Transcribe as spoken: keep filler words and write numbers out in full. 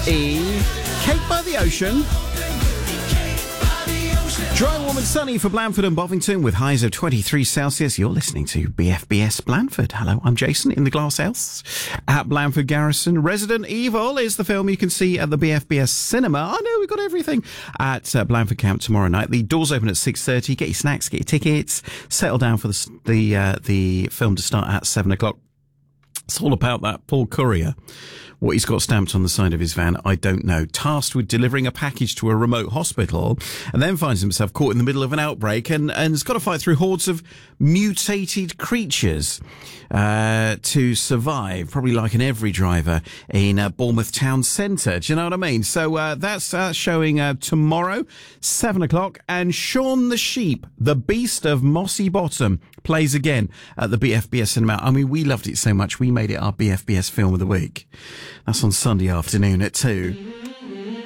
E. Cake by the Ocean. Dry, warm and sunny for Blandford and Bovington with highs of twenty-three Celsius. You're listening to B F B S Blandford. Hello, I'm Jason in the Glass House at Blandford Garrison. Resident Evil is the film you can see at the B F B S Cinema. I know, we've got everything at uh, Blandford Camp tomorrow night. The doors open at six thirty. Get your snacks, get your tickets. Settle down for the, the, uh, the film to start at seven o'clock. It's all about that Paul Courier. What he's got stamped on the side of his van, I don't know. Tasked with delivering a package to a remote hospital, and then finds himself caught in the middle of an outbreak and, and has got to fight through hordes of mutated creatures uh, to survive, probably like an every driver in uh, Bournemouth Town Centre. Do you know what I mean? So uh, that's uh, showing uh, tomorrow, seven o'clock, and Shaun the Sheep, the Beast of Mossy Bottom, plays again at the B F B S Cinema. I mean, we loved it so much, we made it our B F B S Film of the Week. That's on Sunday afternoon at two.